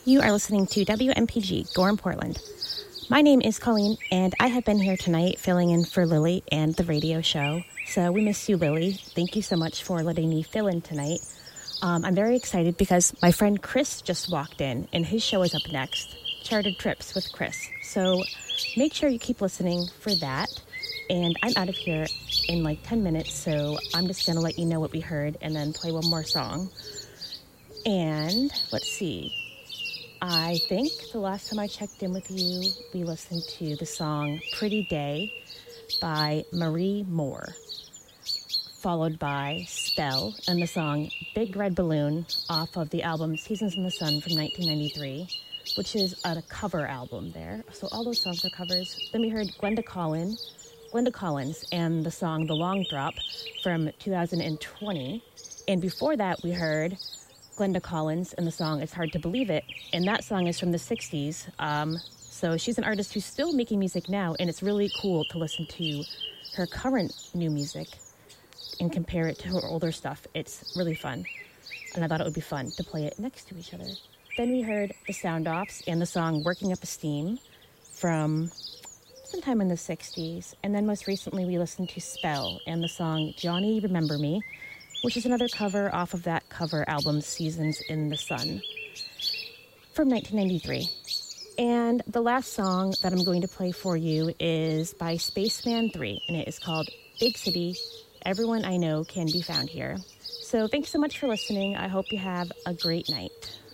You are listening to WMPG, Gorham, Portland. My name is Colleen, and I have been here tonight filling in for Lily and the radio show. So we miss you, Lily. Thank you so much for letting me fill in tonight. I'm very excited because my friend Chris just walked in, and his show is up next, Chartered Trips with Chris. So make sure you keep listening for that. And I'm out of here in like 10 minutes, so I'm just going to let you know what we heard and then play one more song. And let's see. I think the last time I checked in with you, we listened to the song Pretty Day by Marie Moore, followed by Spell and the song Big Red Balloon off of the album Seasons in the Sun from 1993, which is a cover album there. So all those songs are covers. Then we heard Glenda Collins and the song The Long Drop from 2020. And before that, we heard Glenda Collins and the song It's Hard to Believe It. And that song is from the 60s. So she's an artist who's still making music now, and it's really cool to listen to her current new music and compare it to her older stuff. It's really fun. And I thought it would be fun to play it next to each other. Then we heard the Sound Offs and the song Working Up a Steam from sometime in the 60s. And then most recently we listened to Spell and the song Johnny Remember Me, which is another cover off of that cover album Seasons in the Sun from 1993. And the last song that I'm going to play for you is by Spaceman 3, and it is called Big City, Everyone I Know Can Be Found Here. So thanks so much for listening. I hope you have a great night.